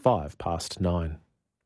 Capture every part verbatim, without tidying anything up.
five past nine.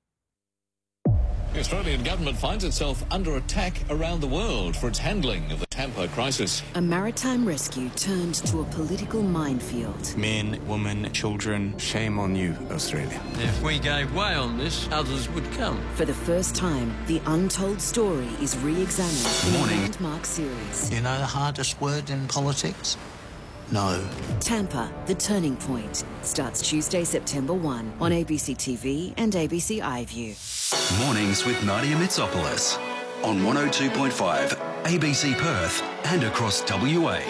The Australian government finds itself under attack around the world for its handling of the Tampa crisis. A maritime rescue turned to a political minefield. Men, women, children, shame on you, Australia. If we gave way on this, others would come. For the first time, the untold story is re-examined in Morning. a landmark series. You know the hardest word in politics? No. Tampa, The Turning Point, starts Tuesday, September first on A B C T V and A B C iView. Mornings with Nadia Mitsopoulos on one oh two point five A B C Perth and across W A.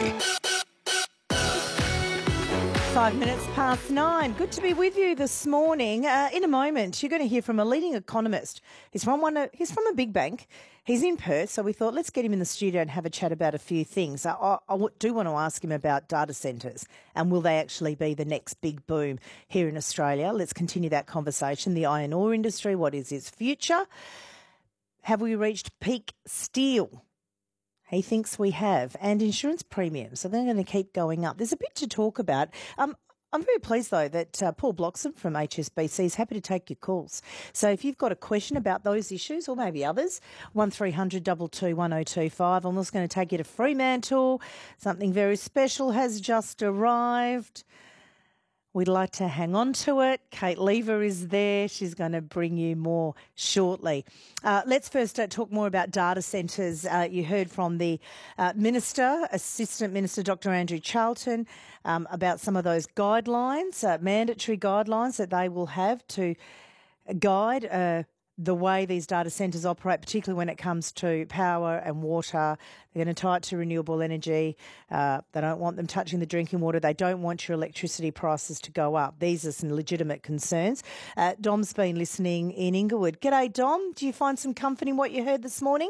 Five minutes past nine. Good to be with you this morning. Uh, in a moment, you're going to hear from a leading economist. He's from one. Of, he's from a big bank. He's in Perth, so we thought let's get him in the studio and have a chat about a few things. I, I, I do want to ask him about data centres and will they actually be the next big boom here in Australia? Let's continue that conversation. The iron ore industry, what is its future? Have we reached peak steel? He thinks we have. And insurance premiums, so they're going to keep going up. There's a bit to talk about. Um, I'm very pleased, though, that uh, Paul Bloxham from H S B C is happy to take your calls. So if you've got a question about those issues or maybe others, one three hundred two two one oh two five. I'm also going to take you to Fremantle. Something very special has just arrived. We'd like to hang on to it. Kate Lever is there. She's going to bring you more shortly. Uh, let's first uh, talk more about data centres. Uh, you heard from the uh, Minister, Assistant Minister Doctor Andrew Charlton, um, about some of those guidelines, uh, mandatory guidelines that they will have to guide uh, the way these data centres operate, particularly when it comes to power and water. They're going to tie it to renewable energy. Uh, they don't want them touching the drinking water. They don't want your electricity prices to go up. These are some legitimate concerns. Uh, Dom's been listening in Inglewood. G'day, Dom. Do you find some comfort in what you heard this morning?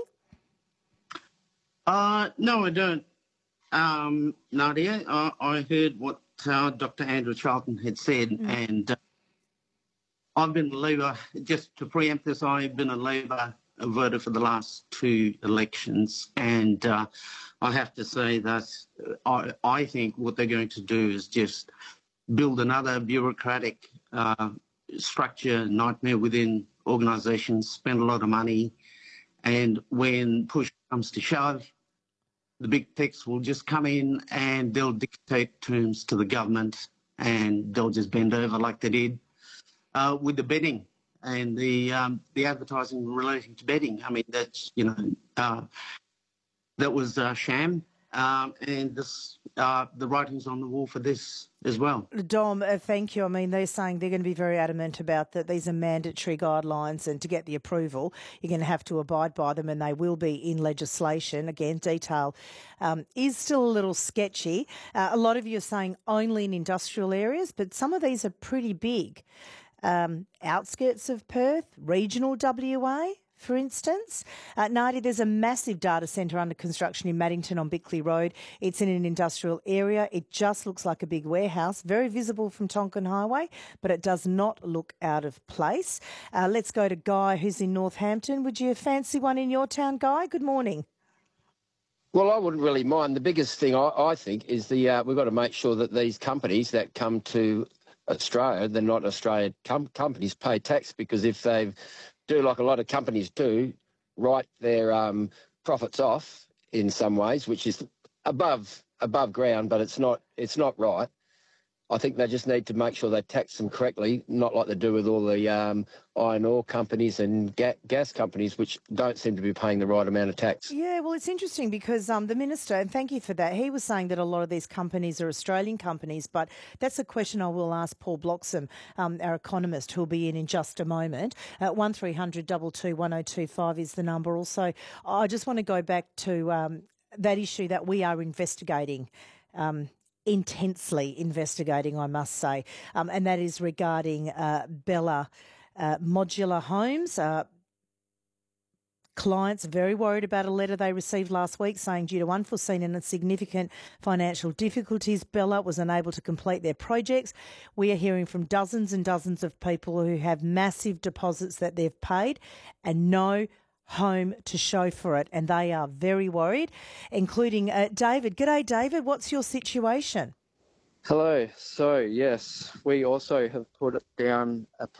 Uh, no, I don't, um, Nadia. I, I heard what uh, Doctor Andrew Charlton had said, mm. and uh, I've been a Labor, just to preempt this, I've been a Labor voter for the last two elections, and uh, I have to say that I, I think what they're going to do is just build another bureaucratic uh, structure nightmare within organisations, spend a lot of money, and when push comes to shove, the big techs will just come in and they'll dictate terms to the government and they'll just bend over like they did Uh, with the betting and the um, the advertising relating to betting. I mean, that's, you know, uh, that was a sham. Um, and this, uh, the writing's on the wall for this as well. Dom, uh, thank you. I mean, they're saying they're going to be very adamant about that. These are mandatory guidelines, and to get the approval, you're going to have to abide by them, and they will be in legislation. Again, detail um, is still a little sketchy. Uh, a lot of you are saying only in industrial areas, but some of these are pretty big. Um, outskirts of Perth, regional W A, for instance. Uh, Nadia, there's a massive data centre under construction in Maddington on Bickley Road. It's in an industrial area. It just looks like a big warehouse, very visible from Tonkin Highway, but it does not look out of place. Uh, let's go to Guy, who's in Northampton. Would you fancy one in your town, Guy? Good morning. Well, I wouldn't really mind. The biggest thing I, I think is the uh, we've got to make sure that these companies that come to Australia, they're not Australian com- companies, pay tax, because if they do like a lot of companies do, write their um, profits off in some ways, which is above above ground, but it's not it's not right. I think they just need to make sure they tax them correctly, not like they do with all the um, iron ore companies and ga- gas companies, which don't seem to be paying the right amount of tax. Yeah, well, it's interesting because um, the Minister, and thank you for that, he was saying that a lot of these companies are Australian companies, but that's a question I will ask Paul Bloxham, um, our economist, who'll be in in just a moment. Uh, one three hundred two two one oh two five is the number. Also, I just want to go back to um, that issue that we are investigating, um, intensely investigating, I must say, um, and that is regarding uh, Bella uh, Modular Homes. Uh, clients are very worried about a letter they received last week saying due to unforeseen and significant financial difficulties, Bella was unable to complete their projects. We are hearing from dozens and dozens of people who have massive deposits that they've paid and no home to show for it, and they are very worried, including uh, David. G'day, David. What's your situation? Hello. So, yes, we also have put down a